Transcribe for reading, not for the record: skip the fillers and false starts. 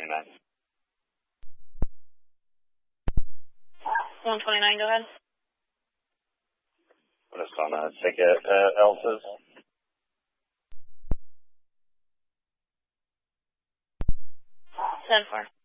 129. 129, go ahead. Just on a ticket, Elsa's. 10-4.